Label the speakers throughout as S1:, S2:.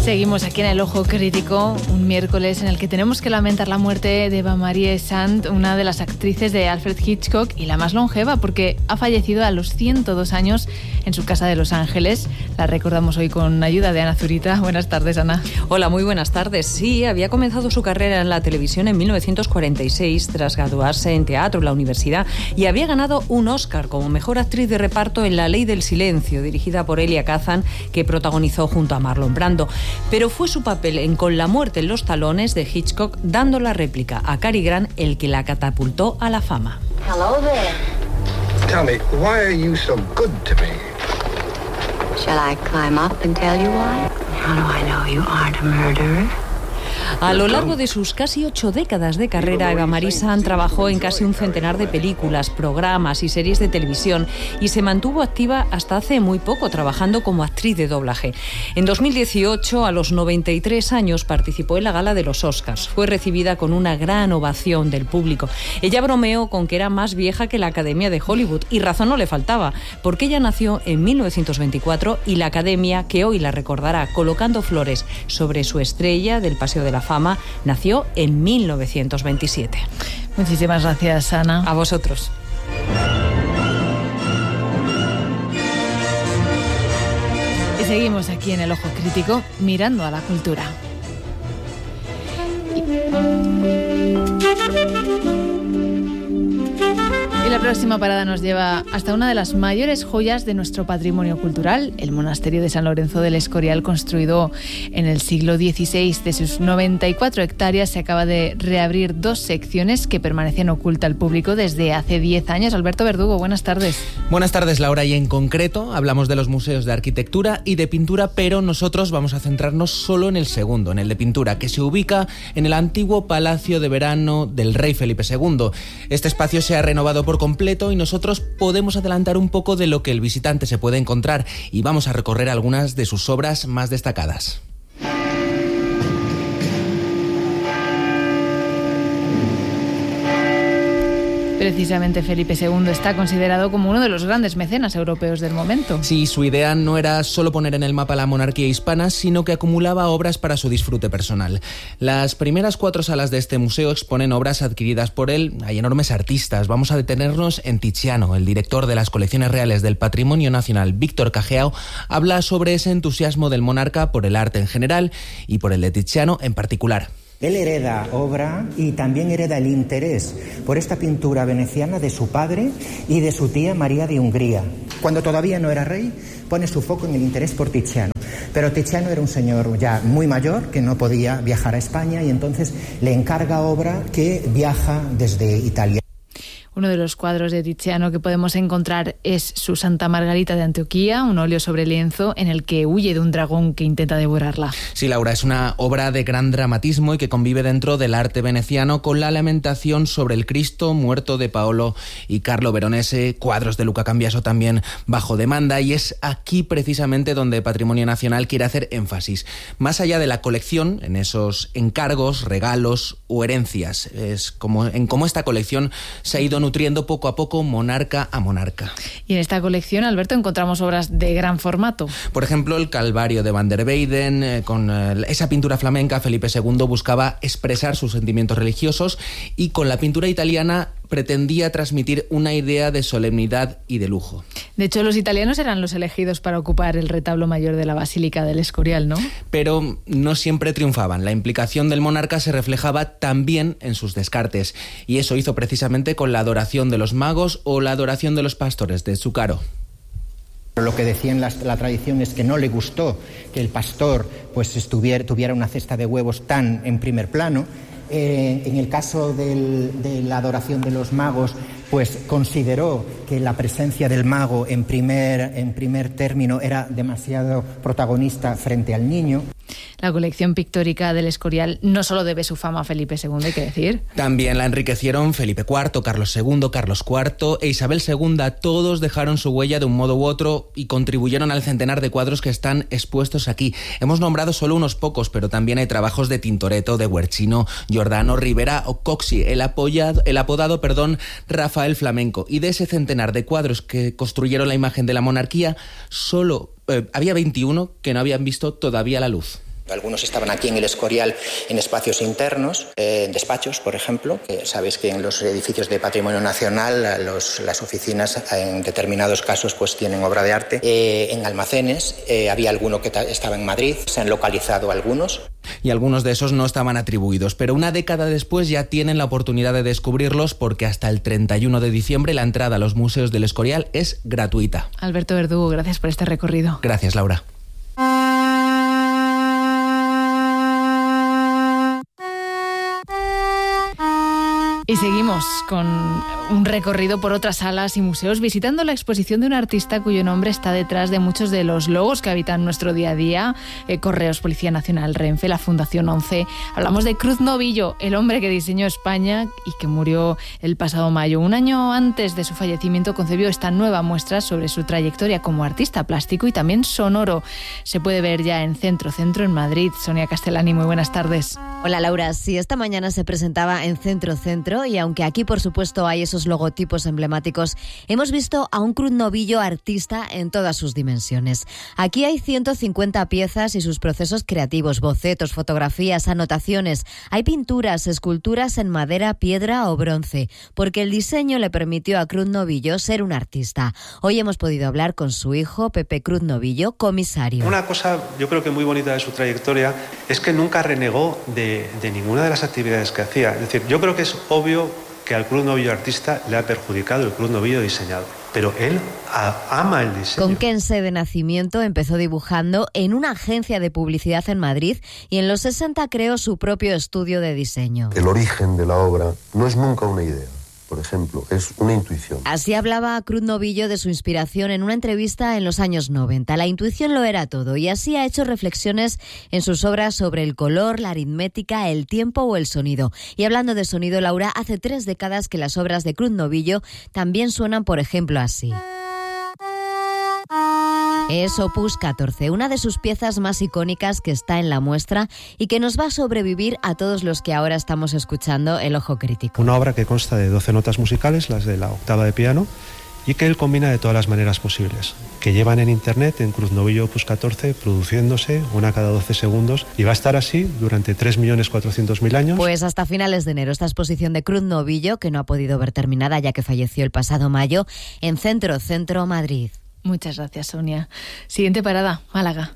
S1: Seguimos aquí en El Ojo Crítico, un miércoles en el que tenemos que lamentar la muerte de Eva Marie Saint, una de las actrices de Alfred Hitchcock y la más longeva, porque ha fallecido a los 102 años en su casa de Los Ángeles. La recordamos hoy con ayuda de Ana Zurita. Buenas tardes, Ana.
S2: Hola, muy buenas tardes. Sí, había comenzado su carrera en la televisión en 1946 tras graduarse en teatro en la universidad y había ganado un Oscar como mejor actriz de reparto en La Ley del Silencio, dirigida por Elia Kazan, que protagonizó junto a Marlon Brando. Pero fue su papel en Con la muerte en los talones de Hitchcock, dando la réplica a Cary Grant, el que la catapultó a la fama.
S3: Hello there.
S4: Tell me, why are you so good to me?
S3: Shall I climb up and tell you why? How do I know you aren't a murderer?
S2: A lo largo de sus casi 8 décadas de carrera, Eva Marie Saint trabajó en casi un centenar de películas, programas y series de televisión y se mantuvo activa hasta hace muy poco, trabajando como actriz de doblaje. En 2018, a los 93 años, participó en la gala de los Oscars. Fue recibida con una gran ovación del público. Ella bromeó con que era más vieja que la Academia de Hollywood, y razón no le faltaba, porque ella nació en 1924 y la Academia, que hoy la recordará colocando flores sobre su estrella del Paseo de la Fama, nació en 1927.
S1: Muchísimas gracias, Ana.
S2: A vosotros.
S1: Y seguimos aquí en El Ojo Crítico, mirando a la cultura. Y la próxima parada nos lleva hasta una de las mayores joyas de nuestro patrimonio cultural, el monasterio de San Lorenzo del Escorial, construido en el siglo XVI. De sus 94 hectáreas se acaba de reabrir 2 secciones que permanecían ocultas al público desde hace 10 años. Alberto Verdugo, buenas tardes.
S5: Buenas tardes, Laura, y en concreto hablamos de los museos de arquitectura y de pintura, pero nosotros vamos a centrarnos solo en el segundo, en el de pintura, que se ubica en el antiguo Palacio de Verano del rey Felipe II. Este espacio se ha renovado por completo y nosotros podemos adelantar un poco de lo que el visitante se puede encontrar y vamos a recorrer algunas de sus obras más destacadas.
S1: Precisamente Felipe II está considerado como uno de los grandes mecenas europeos del momento.
S5: Sí, su idea no era solo poner en el mapa la monarquía hispana, sino que acumulaba obras para su disfrute personal. Las primeras 4 salas de este museo exponen obras adquiridas por él. Hay enormes artistas. Vamos a detenernos en Tiziano. El director de las colecciones reales del Patrimonio Nacional, Víctor Cageao, habla sobre ese entusiasmo del monarca por el arte en general y por el de Tiziano en particular.
S6: Él hereda obra y también hereda el interés por esta pintura veneciana de su padre y de su tía María de Hungría. Cuando todavía no era rey, pone su foco en el interés por Tiziano. Pero Tiziano era un señor ya muy mayor que no podía viajar a España y entonces le encarga obra que viaja desde Italia.
S1: Uno de los cuadros de Tiziano que podemos encontrar es su Santa Margarita de Antioquía, un óleo sobre lienzo en el que huye de un dragón que intenta devorarla.
S5: Sí, Laura, es una obra de gran dramatismo y que convive dentro del arte veneciano con la lamentación sobre el Cristo muerto de Paolo y Carlo Veronese, cuadros de Luca Cambiaso también bajo demanda, y es aquí precisamente donde Patrimonio Nacional quiere hacer énfasis. Más allá de la colección, en esos encargos, regalos o herencias, es como en cómo esta colección se ha ido nutriendo poco a poco, monarca a monarca.
S1: Y en esta colección, Alberto, encontramos obras de gran formato.
S5: Por ejemplo, el Calvario de Van der Weyden. Con esa pintura flamenca, Felipe II buscaba expresar sus sentimientos religiosos y con la pintura italiana pretendía transmitir una idea de solemnidad y de lujo.
S1: De hecho, los italianos eran los elegidos para ocupar el retablo mayor de la Basílica del Escorial, ¿no?
S5: Pero no siempre triunfaban. La implicación del monarca se reflejaba también en sus descartes, y eso hizo precisamente con la adoración de los magos o la adoración de los pastores de Zuccaro.
S6: Lo que decía en la tradición es que no le gustó que el pastor tuviera una cesta de huevos tan en primer plano. En el caso de la adoración de los magos, pues consideró que la presencia del mago en primer término era demasiado protagonista frente al niño.
S1: La colección pictórica del Escorial no solo debe su fama a Felipe II, hay que decir.
S5: También la enriquecieron Felipe IV, Carlos II, Carlos IV e Isabel II. Todos dejaron su huella de un modo u otro y contribuyeron al centenar de cuadros que están expuestos aquí. Hemos nombrado solo unos pocos, pero también hay trabajos de Tintoretto, de Guercino, Giordano, Rivera o Coxi, el apodado Rafael Flamenco. Y de ese centenar de cuadros que construyeron la imagen de la monarquía, solo había 21 que no habían visto todavía la luz.
S6: Algunos estaban aquí en el Escorial en espacios internos, en despachos, por ejemplo, que sabéis que en los edificios de Patrimonio Nacional las oficinas en determinados casos pues tienen obra de arte. En almacenes, había alguno que estaba en Madrid, se han localizado algunos.
S5: Y algunos de esos no estaban atribuidos, pero una década después ya tienen la oportunidad de descubrirlos porque hasta el 31 de diciembre la entrada a los museos del Escorial es gratuita.
S1: Alberto Verdugo, gracias por este recorrido.
S5: Gracias, Laura.
S1: Y seguimos con un recorrido por otras salas y museos, visitando la exposición de un artista cuyo nombre está detrás de muchos de los logos que habitan nuestro día a día. Correos, Policía Nacional, Renfe, la Fundación 11. Hablamos de Cruz Novillo, el hombre que diseñó España y que murió el pasado mayo. Un año antes de su fallecimiento concebió esta nueva muestra sobre su trayectoria como artista plástico y también sonoro. Se puede ver ya en Centro en Madrid. Sonia Castellani, muy buenas tardes.
S7: Hola Laura, sí, esta mañana se presentaba en Centro y aunque aquí por supuesto hay esos logotipos emblemáticos, hemos visto a un Cruz Novillo artista en todas sus dimensiones. Aquí hay 150 piezas y sus procesos creativos, bocetos, fotografías, anotaciones. Hay pinturas, esculturas en madera, piedra o bronce, porque el diseño le permitió a Cruz Novillo ser un artista. Hoy hemos podido hablar con su hijo, Pepe Cruz Novillo, comisario.
S8: Una cosa yo creo que muy bonita de su trayectoria es que nunca renegó de ninguna de las actividades que hacía. Es decir, yo creo que es obvio que al Cruz Novillo artista le ha perjudicado el Cruz Novillo diseñador, pero él ama el diseño.
S7: Conquense de nacimiento, empezó dibujando en una agencia de publicidad en Madrid y en los 60 creó su propio estudio de diseño.
S9: El origen de la obra no es nunca una idea. Por ejemplo, es una intuición.
S7: Así hablaba Cruz Novillo de su inspiración en una entrevista en los años 90. La intuición lo era todo y así ha hecho reflexiones en sus obras sobre el color, la aritmética, el tiempo o el sonido. Y hablando de sonido, Laura, hace 3 décadas que las obras de Cruz Novillo también suenan, por ejemplo, así. Es Opus 14, una de sus piezas más icónicas que está en la muestra y que nos va a sobrevivir a todos los que ahora estamos escuchando El Ojo Crítico.
S8: Una obra que consta de 12 notas musicales, las de la octava de piano, y que él combina de todas las maneras posibles, que llevan en internet en Cruz Novillo Opus 14, produciéndose una cada 12 segundos, y va a estar así durante 3.400.000 años.
S7: Pues hasta finales de enero, esta exposición de Cruz Novillo, que no ha podido ver terminada ya que falleció el pasado mayo, en Centro Madrid.
S1: Muchas gracias, Sonia. Siguiente parada, Málaga.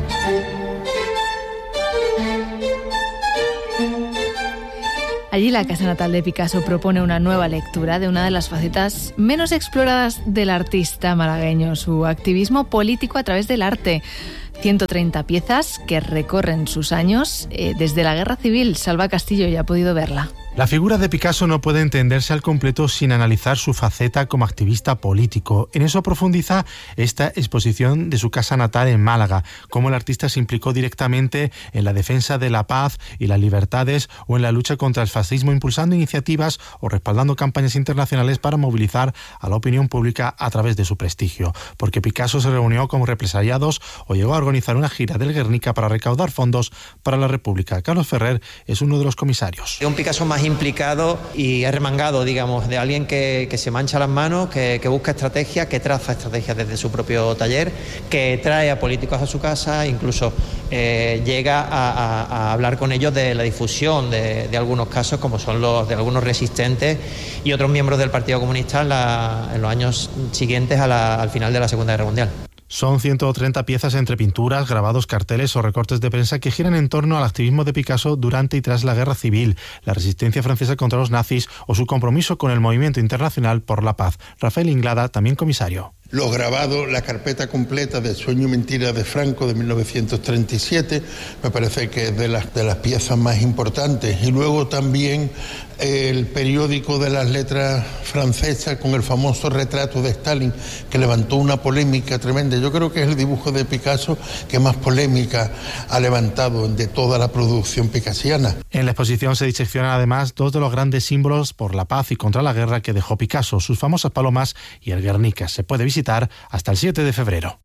S1: Allí la casa natal de Picasso propone una nueva lectura de una de las facetas menos exploradas del artista malagueño, su activismo político a través del arte. 130 piezas que recorren sus años desde la Guerra Civil. Salva Castillo ya ha podido verla.
S10: La figura de Picasso no puede entenderse al completo sin analizar su faceta como activista político. En eso profundiza esta exposición de su casa natal en Málaga, cómo el artista se implicó directamente en la defensa de la paz y las libertades o en la lucha contra el fascismo, impulsando iniciativas o respaldando campañas internacionales para movilizar a la opinión pública a través de su prestigio. Porque Picasso se reunió con represaliados o llegó a organizar una gira del Guernica para recaudar fondos para la República. Carlos Ferrer es uno de los comisarios.
S11: Un Picasso más implicado y arremangado, digamos, de alguien que se mancha las manos, que busca estrategias, que traza estrategias desde su propio taller, que trae a políticos a su casa, incluso llega a hablar con ellos de la difusión de algunos casos, como son los de algunos resistentes y otros miembros del Partido Comunista en los años siguientes al final de la Segunda Guerra Mundial.
S10: Son 130 piezas entre pinturas, grabados, carteles o recortes de prensa que giran en torno al activismo de Picasso durante y tras la Guerra Civil, la resistencia francesa contra los nazis o su compromiso con el movimiento internacional por la paz. Rafael Inglada, también comisario.
S12: Los grabados, la carpeta completa de Sueño y Mentira de Franco de 1937, me parece que es de las piezas más importantes. Y luego también el periódico de las letras francesas con el famoso retrato de Stalin, que levantó una polémica tremenda. Yo creo que es el dibujo de Picasso que más polémica ha levantado de toda la producción picassiana.
S10: En la exposición se diseccionan además 2 de los grandes símbolos por la paz y contra la guerra que dejó Picasso, sus famosas palomas y el Guernica. Se puede visitar hasta el 7 de febrero.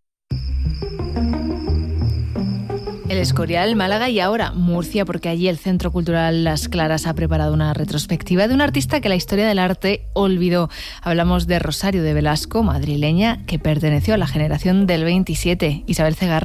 S1: El Escorial, Málaga y ahora Murcia, porque allí el Centro Cultural Las Claras ha preparado una retrospectiva de un artista que la historia del arte olvidó. Hablamos de Rosario de Velasco, madrileña, que perteneció a la generación del 27. Isabel Cegarra.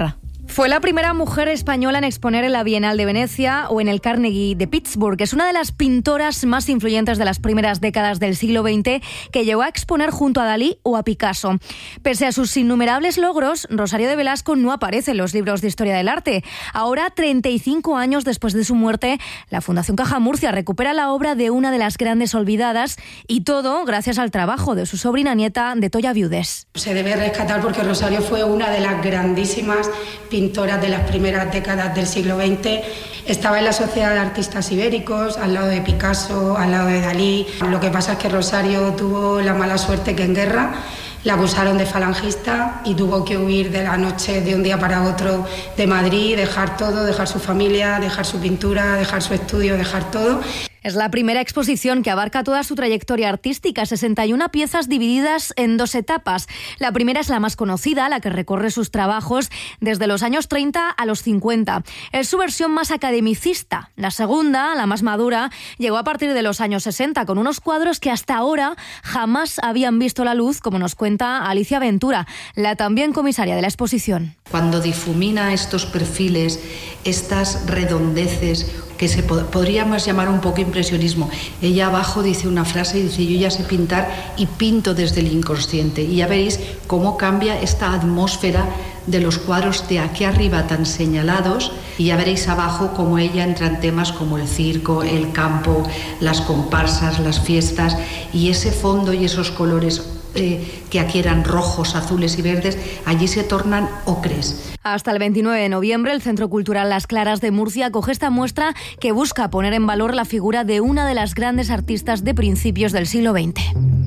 S13: Fue la primera mujer española en exponer en la Bienal de Venecia o en el Carnegie de Pittsburgh. Es una de las pintoras más influyentes de las primeras décadas del siglo XX, que llegó a exponer junto a Dalí o a Picasso. Pese a sus innumerables logros, Rosario de Velasco no aparece en los libros de historia del arte. Ahora, 35 años después de su muerte, la Fundación Caja Murcia recupera la obra de una de las grandes olvidadas, y todo gracias al trabajo de su sobrina nieta, de Toya Viudes.
S14: Se debe rescatar porque Rosario fue una de las grandísimas pintoras de las primeras décadas del siglo XX. Estaba en la Sociedad de Artistas Ibéricos, al lado de Picasso, al lado de Dalí. Lo que pasa es que Rosario tuvo la mala suerte que en guerra la acusaron de falangista y tuvo que huir de la noche, de un día para otro, de Madrid, dejar todo, dejar su familia, dejar su pintura, dejar su estudio, dejar todo.
S13: Es la primera exposición que abarca toda su trayectoria artística, 61 piezas divididas en 2 etapas. La primera es la más conocida, la que recorre sus trabajos desde los años 30 a los 50. Es su versión más academicista. La segunda, la más madura, llegó a partir de los años 60, con unos cuadros que hasta ahora jamás habían visto la luz, como nos cuenta Alicia Ventura, la también comisaria de la exposición.
S15: Cuando difumina estos perfiles, estas redondeces, que podríamos llamar un poco impresionismo. Ella abajo dice una frase y dice: yo ya sé pintar y pinto desde el inconsciente. Y ya veréis cómo cambia esta atmósfera de los cuadros de aquí arriba tan señalados, y ya veréis abajo cómo ella entra en temas como el circo, el campo, las comparsas, las fiestas, y ese fondo y esos colores que aquí eran rojos, azules y verdes, allí se tornan ocres.
S13: Hasta el 29 de noviembre, el Centro Cultural Las Claras de Murcia acoge esta muestra que busca poner en valor la figura de una de las grandes artistas de principios del siglo XX.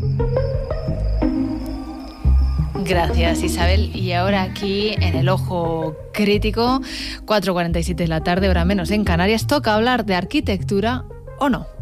S1: Gracias, Isabel. Y ahora aquí, en el Ojo Crítico, 4:47 de la tarde, hora menos en Canarias, toca hablar de arquitectura o no.